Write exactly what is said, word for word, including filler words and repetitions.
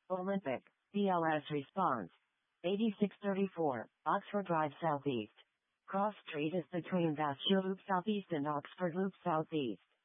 Olympic, B L S response. eighty-six thirty-four, Oxford Drive Southeast. Cross Street is between Vassar Loop Southeast and Oxford Loop Southeast.